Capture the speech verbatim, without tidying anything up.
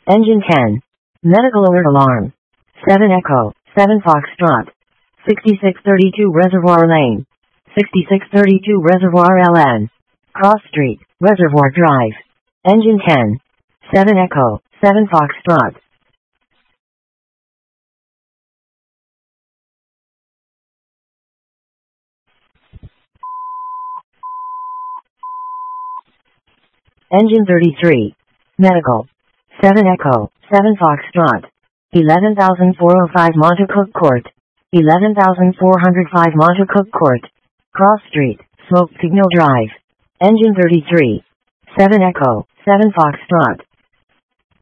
Engine ten. Medical alert alarm. seven Echo, seven Foxtrot. sixty-six thirty-two Reservoir Lane. sixty-six thirty-two Reservoir L N. Cross Street, Reservoir Drive. Engine ten. seven Echo, seven Foxtrot. Engine thirty-three. Medical. seven Echo, seven Foxtrot. eleven thousand four hundred five Montauk Court. eleven thousand four hundred five Montauk Court. Cross Street, Smoke Signal Drive. Engine thirty-three. seven Echo, seven Foxtrot.